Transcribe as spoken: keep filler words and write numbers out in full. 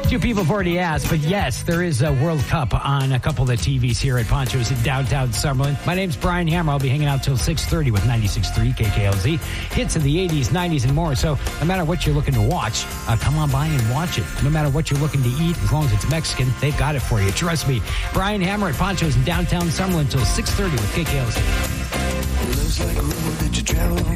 Two people have already asked, but yes, there is a World Cup on a couple of the T Vs here at Poncho's in downtown Summerlin. My name's Brian Hammer. I'll be hanging out till six thirty with ninety-six point three K K L Z. Hits of the eighties, nineties, and more. So no matter what you're looking to watch, uh, come on by and watch it. No matter what you're looking to eat, as long as it's Mexican, they've got it for you. Trust me. Brian Hammer at Poncho's in downtown Summerlin till six thirty with K K L Z. Love's like a river that you travel